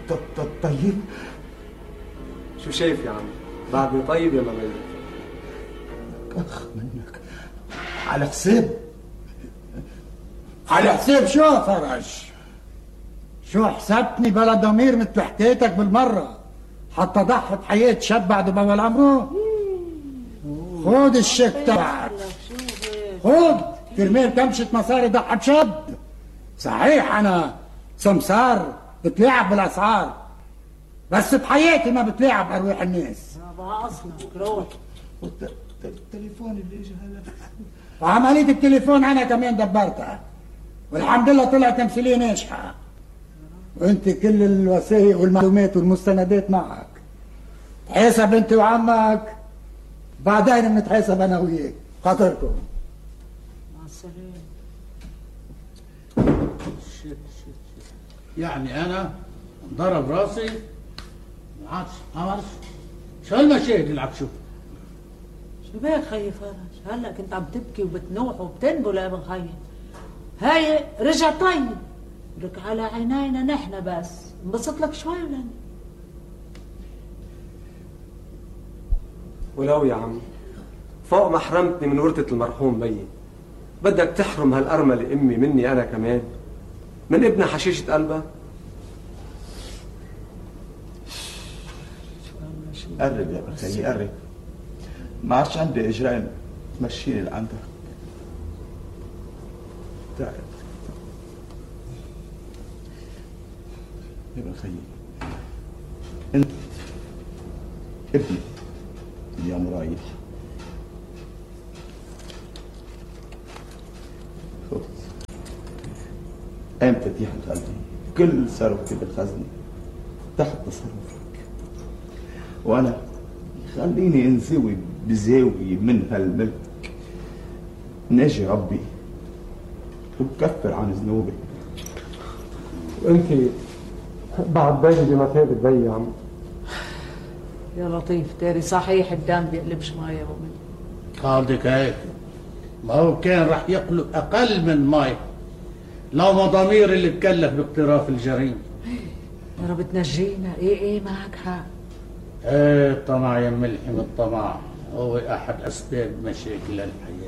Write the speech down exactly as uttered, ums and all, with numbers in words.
طيب شو شايف يا عم؟ بعدني طيب يا مميز؟ اخ منك على حساب على حساب شو يا فرج؟ شو حسبتني بلا ضمير مثل حكايتك بالمرة حتى ضحي بحياة شاب بعد بول عمره؟ خود الشيك تبعك، خود كرمال كمشة مصاري ضحي بشاب. صحيح أنا سمسار بتلاعب بالأسعار، بس بحياتي ما بتلاعب أرواح الناس. بابا أصلا روح التليفون اللي اجى هلا، وعملية التليفون أنا كمان دبرتها، والحمد لله طلعت تمثيلية ناجحة، وأنت كل الوثائق والمعلومات والمستندات معك. تحاسب أنت وعمك، بعدين بنتحاسب أنا وياك. خاطركم. مع السلامة. شت شت شت يعني أنا ضرب راسي ما عادش عمرش. شو هالمشاهد اللي عم تشوفها؟ شو بك خيي فرج؟ هلا كنت عم تبكي وبتنوح وبتنبل يا ابن خيي. هاي رجع طيب لك على عينينا نحن، بس انبسط لك شوي ولا؟ ولو يا عم فوق ما حرمتني من ورثة المرحوم بيي، بدك تحرم هالأرملة أمي مني أنا كمان، من ابن حشيشة قلبها؟ قرب يا بخيي قرب، ما عادش عندي اجرين تمشيني لعندك. تعال يا بخيي، انت ابني يا مرايح. خذ قام مفاتيح قلبي، كل ثروتي بالخزنة تحت تصرفك، وانا خليني انزوي بزاوية من هالملك، ناجي ربي وبكفر عن ذنوبي. وانت بعد بيي بمثابة بيي يا عم. يا لطيف داري صحيح الدم بيقلبش مية يا مؤمن. قصدك هيك؟ ما هو كان رح يقلب أقل من مي لو ما ضمير اللي تكلف باقتراف الجريمة. يا رب تنجينا. ايه ايه معك حق. ايه الطمع يا ملحم، الطمع هو أحد أسباب مشاكل الحياة.